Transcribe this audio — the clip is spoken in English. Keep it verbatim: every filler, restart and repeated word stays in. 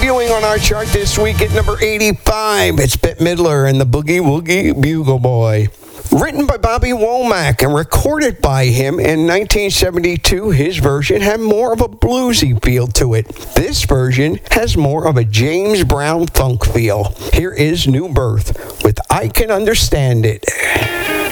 Debuting on our chart this week at number eighty-five, it's Bette Midler and the Boogie Woogie Bugle Boy. Written by Bobby Womack and recorded by him in nineteen seventy-two, his version had more of a bluesy feel to it. This version has more of a James Brown funk feel. Here is New Birth with I Can Understand It.